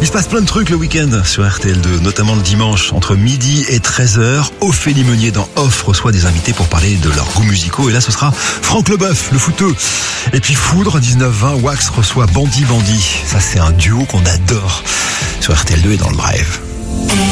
se passe plein de trucs le week-end sur RTL2, notamment le dimanche entre midi et 13h. Ophélie Meunier dans Off reçoit des invités pour parler de leurs goûts musicaux. Et là, ce sera Franck Leboeuf, le footeux. Et puis Foudre, 19-20, Wax reçoit Bandit. Ça, c'est un duo qu'on adore sur RTL2 et dans le Drive.